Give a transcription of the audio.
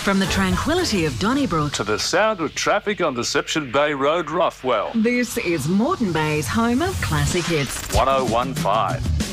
From the tranquility of Donnybrook to the sound of traffic on Deception Bay Road, Roughwell. This is Moreton Bay's home of classic hits. 1015.